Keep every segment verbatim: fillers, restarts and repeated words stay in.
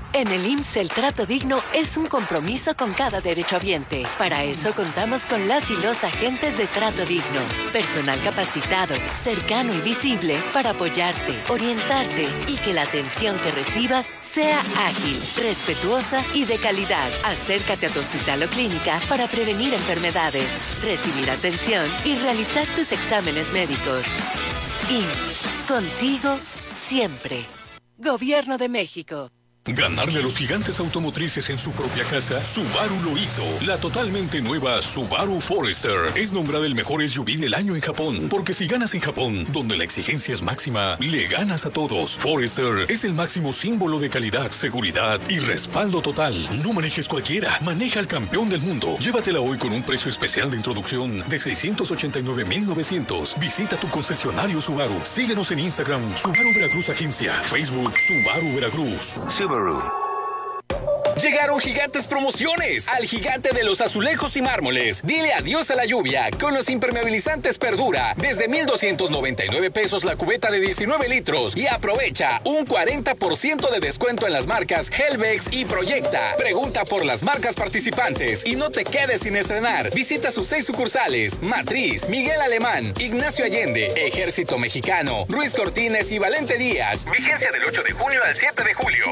En el I M S S el trato digno es un compromiso con cada derechohabiente. Para eso contamos con las y los agentes de Trato Digno. Personal capacitado, cercano y visible para apoyarte, orientarte y que la atención que recibas sea ágil, respetuosa y de calidad. Acércate a tu hospital o clínica para prevenir enfermedades, recibir atención y realizar tus exámenes médicos. I M S S, contigo siempre. Gobierno de México. Ganarle a los gigantes automotrices en su propia casa, Subaru lo hizo. La totalmente nueva Subaru Forester es nombrada el mejor S U V del año en Japón, porque si ganas en Japón, donde la exigencia es máxima, le ganas a todos. Forester es el máximo símbolo de calidad, seguridad y respaldo total. No manejes cualquiera, maneja al campeón del mundo. Llévatela hoy con un precio especial de introducción de seiscientos ochenta y nueve mil novecientos. Visita tu concesionario Subaru. Síguenos en Instagram, Subaru Veracruz Agencia, Facebook, Subaru Veracruz. Subaru. Llegaron gigantes promociones al gigante de los azulejos y mármoles. Dile adiós a la lluvia con los impermeabilizantes Perdura. Desde mil doscientos noventa y nueve pesos la cubeta de diecinueve litros. Y aprovecha un cuarenta por ciento de descuento en las marcas Helvex y Proyecta. Pregunta por las marcas participantes y no te quedes sin estrenar. Visita sus seis sucursales: Matriz, Miguel Alemán, Ignacio Allende, Ejército Mexicano, Ruiz Cortines y Valente Díaz. Vigencia del ocho de junio al siete de julio.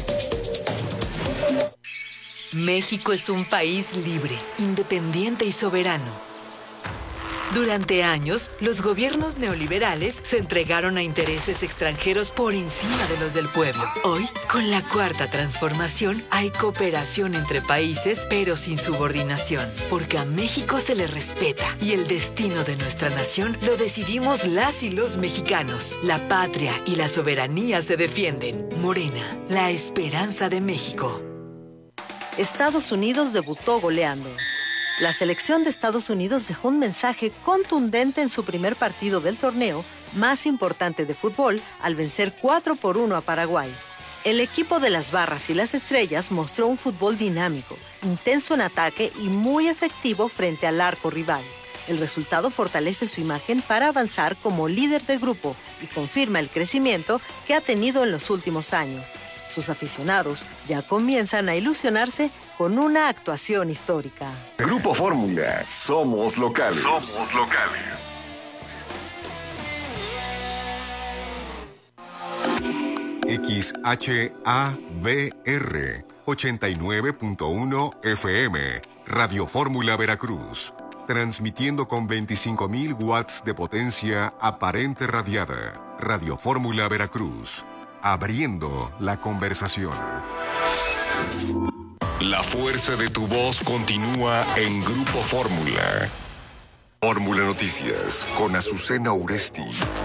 México es un país libre, independiente y soberano. Durante años, los gobiernos neoliberales se entregaron a intereses extranjeros por encima de los del pueblo. Hoy, con la cuarta transformación, hay cooperación entre países, pero sin subordinación. Porque a México se le respeta y el destino de nuestra nación lo decidimos las y los mexicanos. La patria y la soberanía se defienden. Morena, la esperanza de México. Estados Unidos debutó goleando. La selección de Estados Unidos dejó un mensaje contundente en su primer partido del torneo más importante de fútbol al vencer cuatro por uno a Paraguay. El equipo de las barras y las estrellas mostró un fútbol dinámico, intenso en ataque y muy efectivo frente al arco rival. El resultado fortalece su imagen para avanzar como líder de grupo y confirma el crecimiento que ha tenido en los últimos años. Sus aficionados ya comienzan a ilusionarse con una actuación histórica. Grupo Fórmula, somos locales. Somos locales. X H A V R ochenta y nueve punto uno F M, Radio Fórmula Veracruz, transmitiendo con veinticinco mil watts de potencia aparente radiada. Radio Fórmula Veracruz, abriendo la conversación. La fuerza de tu voz continúa en Grupo Fórmula. Fórmula Noticias con Azucena Uresti.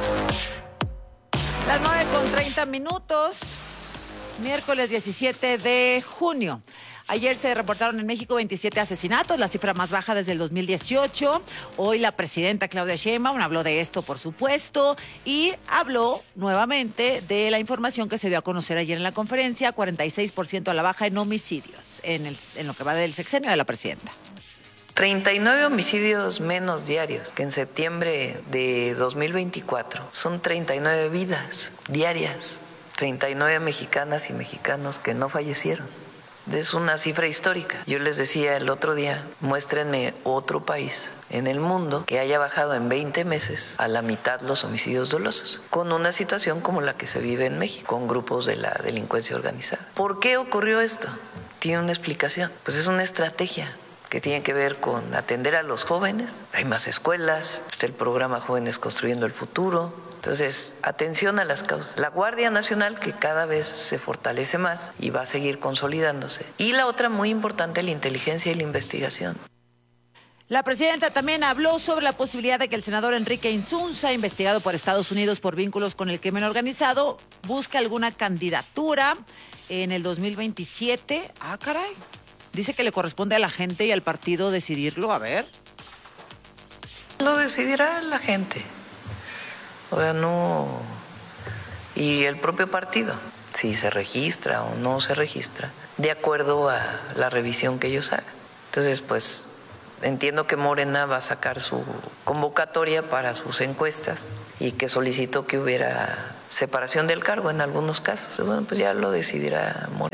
Las nueve con treinta minutos, miércoles diecisiete de junio. Ayer se reportaron en México veintisiete asesinatos, la cifra más baja desde el dos mil dieciocho. Hoy la presidenta Claudia Sheinbaum habló de esto, por supuesto, y habló nuevamente de la información que se dio a conocer ayer en la conferencia, cuarenta y seis por ciento a la baja en homicidios en, el, en lo que va del sexenio de la presidenta. treinta y nueve homicidios menos diarios que en septiembre de dos mil veinticuatro. Son treinta y nueve vidas diarias, treinta y nueve mexicanas y mexicanos que no fallecieron. Es una cifra histórica. Yo les decía el otro día, muéstrenme otro país en el mundo que haya bajado en veinte meses a la mitad los homicidios dolosos, con una situación como la que se vive en México, con grupos de la delincuencia organizada. ¿Por qué ocurrió esto? Tiene una explicación. Pues es una estrategia que tiene que ver con atender a los jóvenes. Hay más escuelas, está el programa Jóvenes Construyendo el Futuro. Entonces, atención a las causas. La Guardia Nacional, que cada vez se fortalece más y va a seguir consolidándose. Y la otra muy importante, la inteligencia y la investigación. La presidenta también habló sobre la posibilidad de que el senador Enrique Insunza, investigado por Estados Unidos por vínculos con el crimen organizado, busque alguna candidatura en el dos mil veintisiete. Ah, caray. Dice que le corresponde a la gente y al partido decidirlo. A ver. Lo decidirá la gente. O sea, no... Y el propio partido, si se registra o no se registra, de acuerdo a la revisión que ellos hagan. Entonces, pues, entiendo que Morena va a sacar su convocatoria para sus encuestas y que solicitó que hubiera separación del cargo en algunos casos. Bueno, pues ya lo decidirá Morena.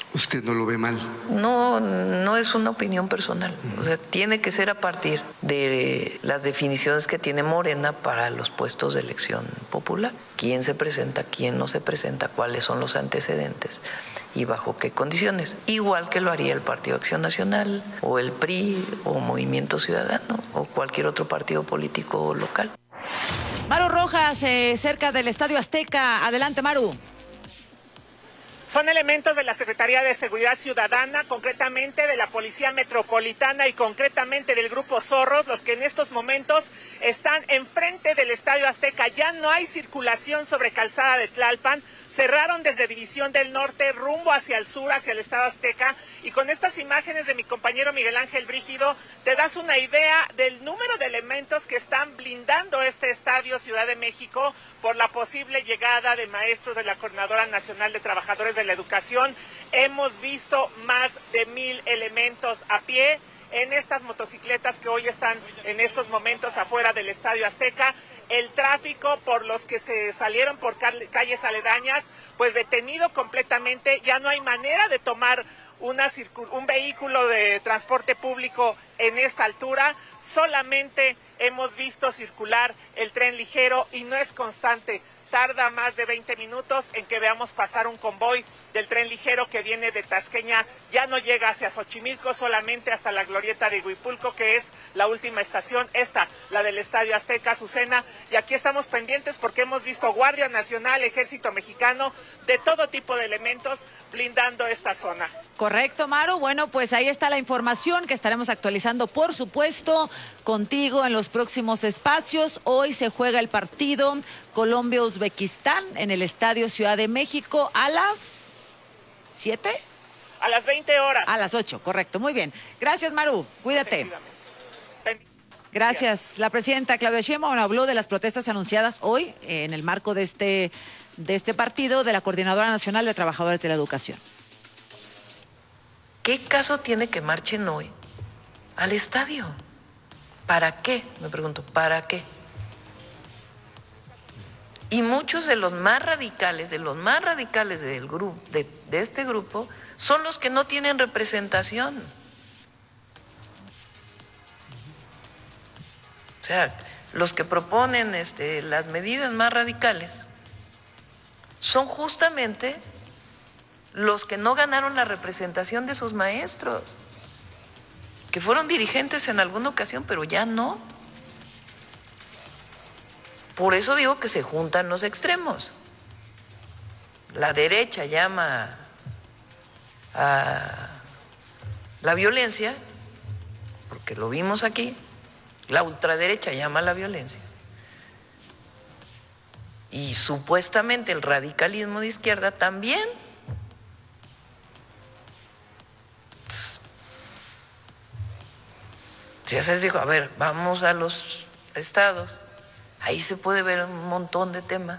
¿Usted no lo ve mal? No, no es una opinión personal. O sea, tiene que ser a partir de las definiciones que tiene Morena para los puestos de elección popular. ¿Quién se presenta, quién no se presenta, cuáles son los antecedentes y bajo qué condiciones? Igual que lo haría el Partido Acción Nacional o el P R I o Movimiento Ciudadano o cualquier otro partido político local. Maru Rojas, eh, cerca del Estadio Azteca. Adelante, Maru. Son elementos de la Secretaría de Seguridad Ciudadana, concretamente de la Policía Metropolitana y concretamente del Grupo Zorros, los que en estos momentos están enfrente del Estadio Azteca. Ya no hay circulación sobre Calzada de Tlalpan. Cerraron desde División del Norte rumbo hacia el sur, hacia el Estadio Azteca. Y con estas imágenes de mi compañero Miguel Ángel Brígido, te das una idea del número de elementos que están blindando este estadio Ciudad de México por la posible llegada de maestros de la Coordinadora Nacional de Trabajadores de la Educación. Hemos visto más de mil elementos a pie en estas motocicletas que hoy están en estos momentos afuera del Estadio Azteca. El tráfico por los que se salieron por calles aledañas, pues detenido completamente. Ya no hay manera de tomar una un vehículo de transporte público en esta altura. Solamente hemos visto circular el tren ligero y no es constante. Tarda más de veinte minutos en que veamos pasar un convoy del tren ligero que viene de Tasqueña. Ya no llega hacia Xochimilco, solamente hasta la glorieta de Huipulco, que es la última estación, esta, la del Estadio Azteca, Azucena. Y aquí estamos pendientes porque hemos visto Guardia Nacional, Ejército Mexicano, de todo tipo de elementos blindando esta zona. Correcto, Maru. Bueno, pues ahí está la información que estaremos actualizando, por supuesto, contigo en los próximos espacios. Hoy se juega el partido Colombia-Uzbekistán en el Estadio Ciudad de México a las siete. A las veinte horas. A las ocho, correcto. Muy bien. Gracias, Maru. Cuídate. Gracias. La presidenta Claudia Sheinbaum habló de las protestas anunciadas hoy en el marco de este, de este partido de la Coordinadora Nacional de Trabajadores de la Educación. ¿Qué caso tiene que marchen hoy al estadio? ¿Para qué? Me pregunto, ¿para qué? Y muchos de los más radicales, de los más radicales del grupo, de, de este grupo, son los que no tienen representación. O sea, los que proponen este, las medidas más radicales son justamente los que no ganaron la representación de sus maestros, que fueron dirigentes en alguna ocasión, pero ya no. Por eso digo que se juntan los extremos. La derecha llama a la violencia, porque lo vimos aquí. La ultraderecha llama a la violencia. Y supuestamente el radicalismo de izquierda también. Ya se les dijo, a ver, vamos a los estados. Ahí se puede ver un montón de temas.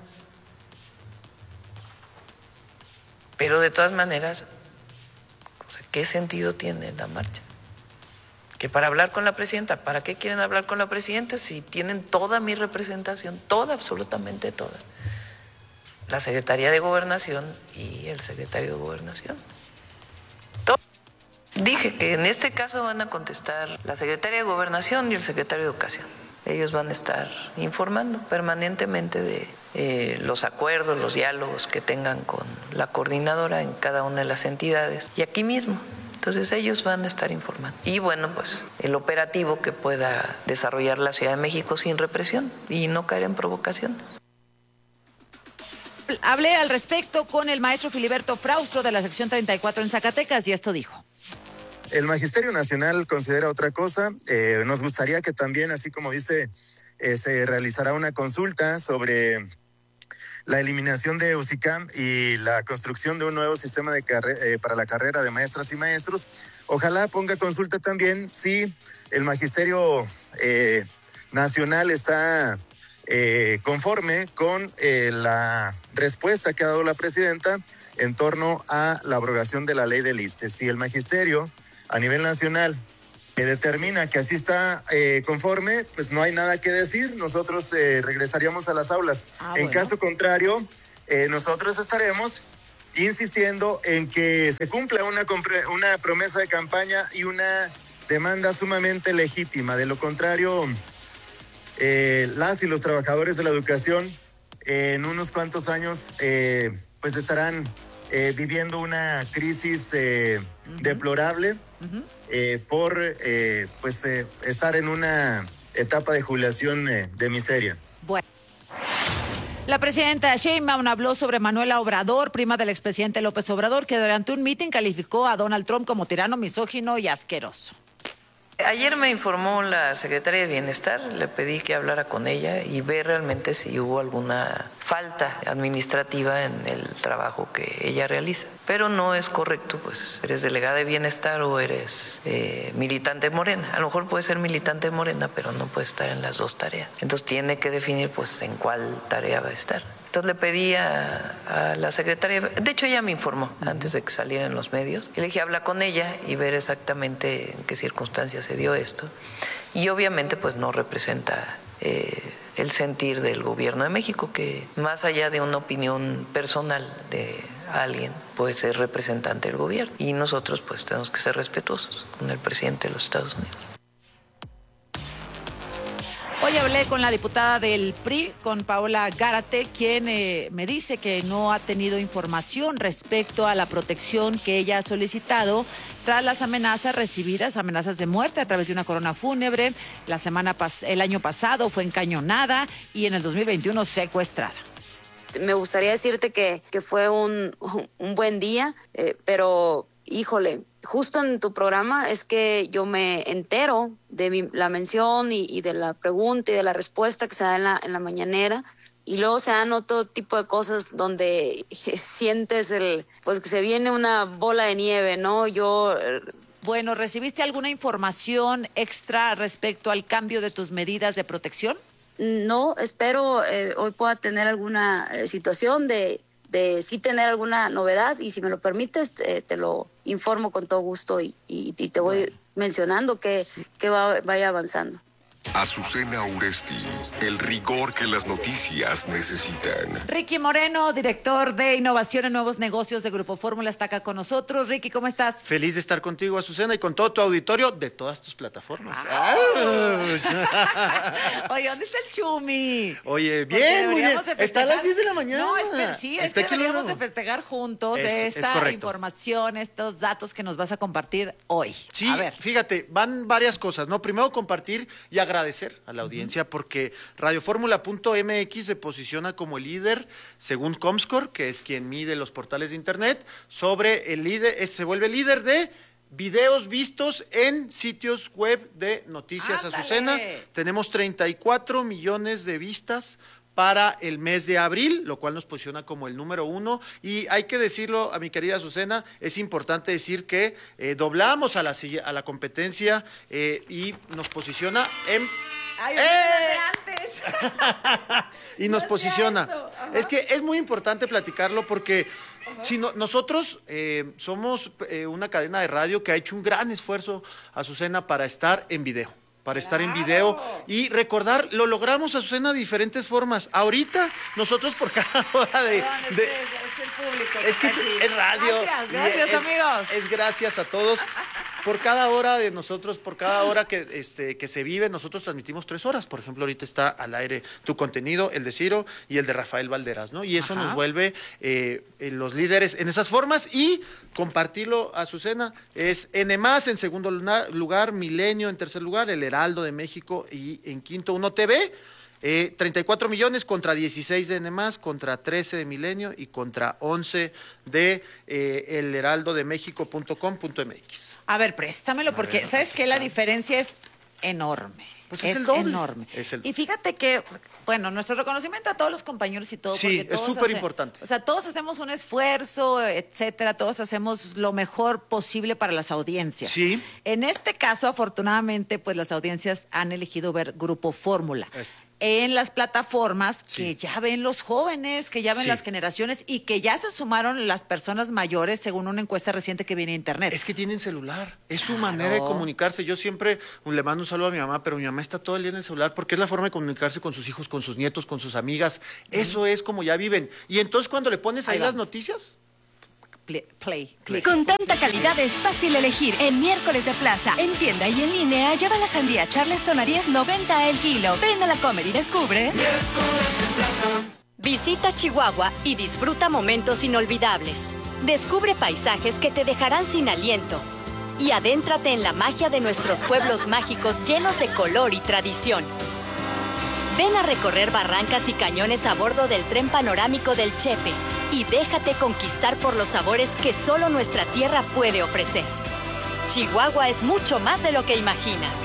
Pero de todas maneras, o sea, ¿qué sentido tiene la marcha? Que para hablar con la presidenta, ¿para qué quieren hablar con la presidenta si tienen toda mi representación, toda, absolutamente toda? La Secretaría de Gobernación y el secretario de Gobernación. Todo. Dije que en este caso van a contestar la Secretaría de Gobernación y el secretario de Educación. Ellos van a estar informando permanentemente de eh, los acuerdos, los diálogos que tengan con la coordinadora en cada una de las entidades y aquí mismo. Entonces ellos van a estar informando. Y bueno, pues el operativo que pueda desarrollar la Ciudad de México sin represión y no caer en provocaciones. Hablé al respecto con el maestro Filiberto Fraustro de la sección treinta y cuatro en Zacatecas y esto dijo. El Magisterio Nacional considera otra cosa. Eh, nos gustaría que también, así como dice, eh, se realizará una consulta sobre la eliminación de UCICAM y la construcción de un nuevo sistema de eh, para la carrera de maestras y maestros. Ojalá ponga consulta también si el Magisterio eh, Nacional está eh, conforme con eh, la respuesta que ha dado la presidenta en torno a la abrogación de la ley del ISSSTE. Si el Magisterio a nivel nacional que determina que así está eh, conforme, pues no hay nada que decir, nosotros eh, regresaríamos a las aulas. Ah, en bueno. Caso contrario, eh, nosotros estaremos insistiendo en que se cumpla una, una promesa de campaña y una demanda sumamente legítima. De lo contrario, eh, las y los trabajadores de la educación eh, en unos cuantos años eh, pues estarán eh, viviendo una crisis eh, uh-huh. deplorable uh-huh. eh, por eh, pues eh, estar en una etapa de jubilación eh, de miseria. Bueno. La presidenta Sheinbaum habló sobre Manuela Obrador, prima del expresidente López Obrador, que durante un mitin calificó a Donald Trump como tirano, misógino y asqueroso. Ayer me informó la secretaria de Bienestar, le pedí que hablara con ella y ver realmente si hubo alguna falta administrativa en el trabajo que ella realiza. Pero no es correcto, pues eres delegada de Bienestar o eres eh, militante de Morena. A lo mejor puede ser militante de Morena, pero no puede estar en las dos tareas. Entonces tiene que definir pues en cuál tarea va a estar. Entonces le pedí a, a la secretaria, de hecho ella me informó antes de que saliera en los medios, y le dije habla con ella y ver exactamente en qué circunstancias se dio esto. Y obviamente pues no representa eh, el sentir del gobierno de México, que más allá de una opinión personal de alguien, pues es representante del gobierno. Y nosotros pues tenemos que ser respetuosos con el presidente de los Estados Unidos. Hoy hablé con la diputada del P R I, con Paola Gárate, quien eh, me dice que no ha tenido información respecto a la protección que ella ha solicitado tras las amenazas recibidas, amenazas de muerte a través de una corona fúnebre. La semana pas- el año pasado fue encañonada y en el dos mil veintiuno secuestrada. Me gustaría decirte que, que fue un, un buen día, eh, pero híjole, justo en tu programa es que yo me entero de mi, la mención y, y de la pregunta y de la respuesta que se da en la, en la mañanera, y luego se dan otro tipo de cosas donde sientes el, pues que se viene una bola de nieve, ¿no? Yo... Bueno, ¿recibiste alguna información extra respecto al cambio de tus medidas de protección? No, espero eh, hoy pueda tener alguna eh, situación de... de sí tener alguna novedad, y si me lo permites te, te lo informo con todo gusto y, y, y te voy mencionando que, que va, vaya avanzando. Azucena Uresti, el rigor que las noticias necesitan. Ricky Moreno, director de Innovación en Nuevos Negocios de Grupo Fórmula, está acá con nosotros. Ricky, ¿cómo estás? Feliz de estar contigo, Azucena, y con todo tu auditorio de todas tus plataformas. Ah. Oye, ¿dónde está el Chumi? Oye, bien, muy bien. Está a las diez de la mañana. No, espera, sí, es está que deberíamos de festejar juntos es, esta es información, estos datos que nos vas a compartir hoy. Sí, a ver. Fíjate, van varias cosas, ¿no? Primero, compartir y agradecer a la audiencia, uh-huh. porque radioformula punto m x se posiciona como el líder, según Comscore, que es quien mide los portales de internet, sobre el líder, se vuelve líder de videos vistos en sitios web de noticias. ¡Ándale! Azucena. Tenemos treinta y cuatro millones de vistas para el mes de abril, lo cual nos posiciona como el número uno. Y hay que decirlo a mi querida Azucena, es importante decir que eh, doblamos a la, a la competencia eh, y nos posiciona en... ¡Ay, ¡Eh! antes! y nos no posiciona. Es, es que es muy importante platicarlo porque uh-huh. si no, nosotros eh, somos eh, una cadena de radio que ha hecho un gran esfuerzo, Azucena, para estar en video. Para estar claro. en video y recordar, lo logramos, Azucena, de diferentes formas. Ahorita, nosotros por cada hora de... No, de es, es el público. Es que es, es radio. Gracias, gracias, es, amigos. Es gracias a todos. Por cada hora de nosotros, por cada hora que, este, que se vive, nosotros transmitimos tres horas. Por ejemplo, ahorita está al aire tu contenido, el de Ciro y el de Rafael Valderas, ¿no? Y eso Ajá. nos vuelve eh, los líderes en esas formas. Y compartirlo, Azucena, es N más en segundo lugar, Milenio en tercer lugar, El Heraldo de México y en quinto Uno T V. Eh, treinta y cuatro millones contra dieciséis de N más, contra trece de Milenio y contra once de eh, el heraldo de méxico punto com punto m x. A ver, préstamelo, porque ver, ¿sabes qué? La diferencia es enorme. Pues es, es el doble. enorme. Es el... Y fíjate que, bueno, nuestro reconocimiento a todos los compañeros y todo. Sí, porque es súper importante. O sea, todos hacemos un esfuerzo, etcétera, todos hacemos lo mejor posible para las audiencias. Sí. En este caso, afortunadamente, pues las audiencias han elegido ver Grupo Fórmula. Es... en las plataformas sí. que ya ven los jóvenes, que ya ven sí. las generaciones y que ya se sumaron las personas mayores según una encuesta reciente que viene a internet. Es que tienen celular, es su claro. manera de comunicarse. Yo siempre le mando un saludo a mi mamá, pero mi mamá está todo el día en el celular porque es la forma de comunicarse con sus hijos, con sus nietos, con sus amigas. Eso mm. es como ya viven. Y entonces cuando le pones ahí, ahí las noticias... play. play. Click. Con tanta calidad es fácil elegir. En miércoles de plaza, en tienda y en línea, lleva la sandía Charleston a diez noventa el kilo. Ven a la Comer y descubre. Miércoles de plaza. Visita Chihuahua y disfruta momentos inolvidables. Descubre paisajes que te dejarán sin aliento. Y adéntrate en la magia de nuestros pueblos mágicos llenos de color y tradición. Ven a recorrer barrancas y cañones a bordo del tren panorámico del Chepe y déjate conquistar por los sabores que solo nuestra tierra puede ofrecer. Chihuahua es mucho más de lo que imaginas.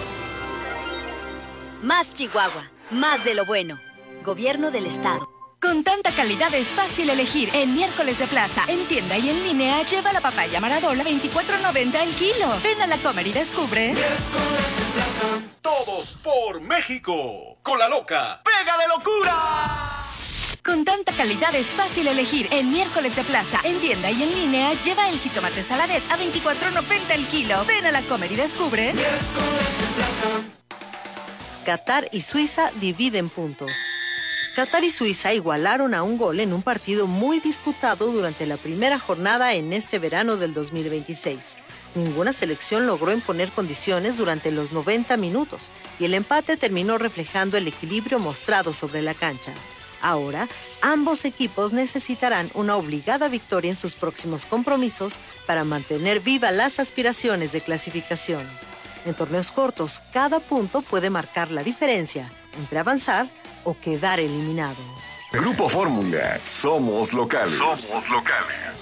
Más Chihuahua, más de lo bueno. Gobierno del Estado. Con tanta calidad es fácil elegir. En miércoles de plaza, en tienda y en línea, lleva la papaya Maradona a veinticuatro noventa el kilo. Ven a la Comer y descubre. Miércoles de plaza. Todos por México. Con la loca. ¡Pega de locura! Con tanta calidad es fácil elegir. En miércoles de plaza, en tienda y en línea, lleva el jitomate Saladet a veinticuatro noventa el kilo. Ven a la Comer y descubre. Miércoles de plaza. Qatar y Suiza dividen puntos. Qatar y Suiza igualaron a un gol en un partido muy disputado durante la primera jornada en este verano del dos mil veintiséis. Ninguna selección logró imponer condiciones durante los noventa minutos y el empate terminó reflejando el equilibrio mostrado sobre la cancha. Ahora, ambos equipos necesitarán una obligada victoria en sus próximos compromisos para mantener vivas las aspiraciones de clasificación. En torneos cortos, cada punto puede marcar la diferencia entre avanzar o quedar eliminado. Grupo Fórmula, somos locales. Somos locales.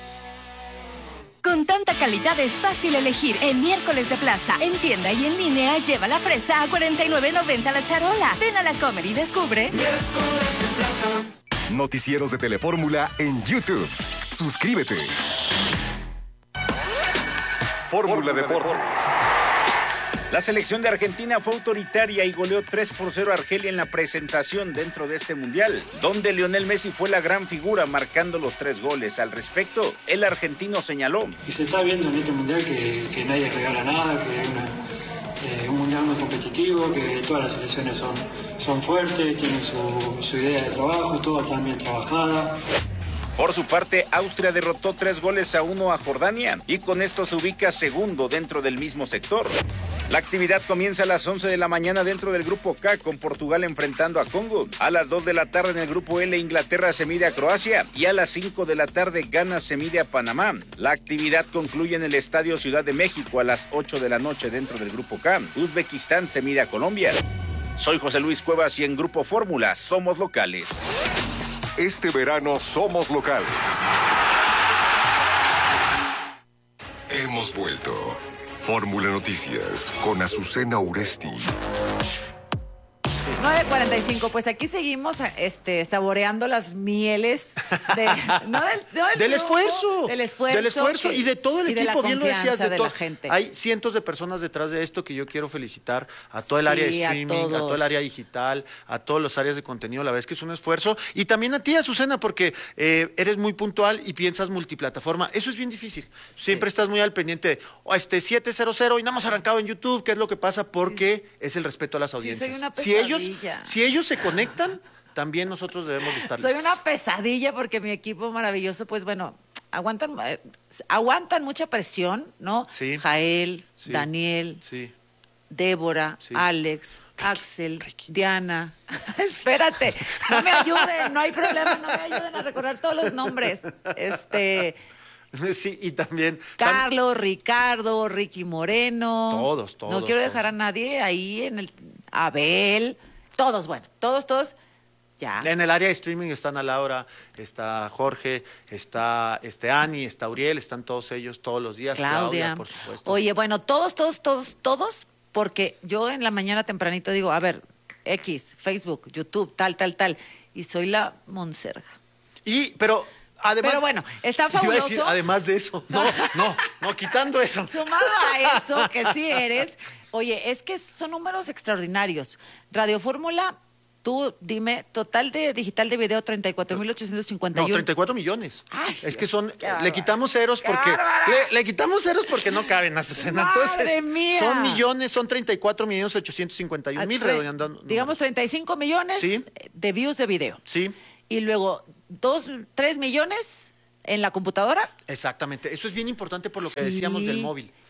Con tanta calidad es fácil elegir. En miércoles de plaza, en tienda y en línea, lleva la fresa a cuarenta y nueve noventa la charola. Ven a la Comer y descubre. Miércoles de plaza. Noticieros de Telefórmula en YouTube. Suscríbete. Fórmula Deportes. La selección de Argentina fue autoritaria y goleó tres por cero a Argelia en la presentación dentro de este mundial, donde Lionel Messi fue la gran figura marcando los tres goles. Al respecto, el argentino señaló: y se está viendo en este mundial que, que nadie regala nada, que es una, eh, un mundial muy competitivo, que todas las selecciones son, son fuertes, tienen su, su idea de trabajo, todas están bien trabajadas. Por su parte, Austria derrotó tres goles a uno a Jordania y con esto se ubica segundo dentro del mismo sector. La actividad comienza a las once de la mañana dentro del grupo K con Portugal enfrentando a Congo. A las dos de la tarde en el grupo L, Inglaterra se mide a Croacia y a las cinco de la tarde Ghana se mide a Panamá. La actividad concluye en el Estadio Ciudad de México a las ocho de la noche dentro del grupo K. Uzbekistán se mide a Colombia. Soy José Luis Cuevas y en Grupo Fórmula somos locales. Este verano somos locales. Hemos vuelto. Fórmula Noticias con Azucena Uresti. nueve cuarenta y cinco, pues aquí seguimos este, saboreando las mieles de, no del, no del, del triunfo, esfuerzo. Del esfuerzo. Del esfuerzo y de todo el y equipo, de bien lo decías. De, de to- la gente. Hay cientos de personas detrás de esto que yo quiero felicitar a todo el Sí, área de a streaming, a, todos. todo el área digital, a todas las áreas de contenido. La verdad es que es un esfuerzo. Y también a ti, Azucena, porque eh, eres muy puntual y piensas multiplataforma. Eso es bien difícil. Siempre estás muy al pendiente de oh, este siete cero cero y no hemos arrancado en YouTube. ¿Qué es lo que pasa? Porque sí. es el respeto a las audiencias. soy una si ellos, pesadilla. si ellos se conectan, también nosotros debemos de estar Soy listos. una pesadilla porque mi equipo maravilloso, pues bueno, aguantan, eh, aguantan mucha presión, ¿no? Sí. Jael, Sí. Daniel, Sí. Débora, Sí. Alex, Axel, Diana. Espérate, no me ayuden, no hay problema, no me ayuden a recordar todos los nombres. Este, Sí, y también... Carlos, Ricardo, Ricky Moreno. Todos, todos, No quiero todos. dejar a nadie ahí en el... Abel, todos, bueno, todos, todos, ya. En el área de streaming están a Laura, está Jorge, está este Ani, está Uriel, están todos ellos todos los días. Claudia, Claudia, por supuesto. Oye, bueno, todos, todos, todos, todos, porque yo en la mañana tempranito digo, a ver, X, Facebook, YouTube, tal, tal, tal, y soy la monserga. Y, pero además... Pero bueno, está iba a fabuloso. decir, además de eso, no, no, no, quitando eso. Sumado a eso, que sí eres, oye, es que son números extraordinarios. Radio Fórmula, tú dime, total de digital de video treinta y cuatro mil ochocientos cincuenta y uno. No, treinta y cuatro millones. Ay, es que son, qué le bárbara. quitamos ceros Qué porque, bárbara. le, le quitamos ceros porque no caben, Azucena. ¡Madre Entonces, mía! son millones, son treinta y cuatro millones ochocientos cincuenta y un mil, Tre- redondeando. Digamos treinta y cinco millones Sí. de views de video. Sí. Y luego dos, tres millones en la computadora. Exactamente. Eso es bien importante por lo que Sí. decíamos del móvil.